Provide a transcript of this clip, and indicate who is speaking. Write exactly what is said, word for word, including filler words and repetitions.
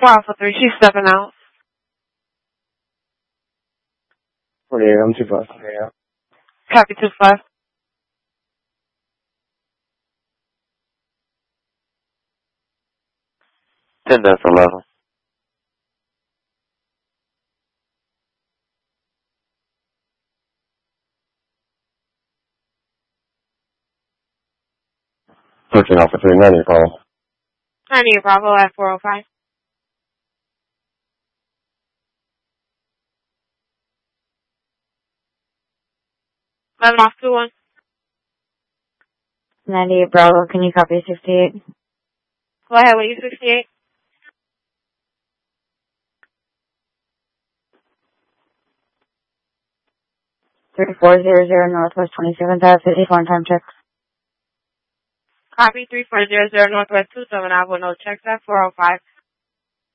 Speaker 1: Alpha three, she's stepping out.
Speaker 2: forty-eight, I'm two five. Yeah.
Speaker 1: Copy two five.
Speaker 3: ten dash eleven.
Speaker 2: thirteen Alpha three, ninety call.
Speaker 1: ninety Bravo at four oh five. eleven off two one.
Speaker 4: ninety-eight Bravo, can you copy sixty-eight?
Speaker 1: Go ahead with you, sixty-eight.
Speaker 4: thirty-four hundred Northwest twenty-seventh Ave, fifty-four time checks.
Speaker 1: Copy three four zero zero Northwest two seven Ave with no checks at four oh five.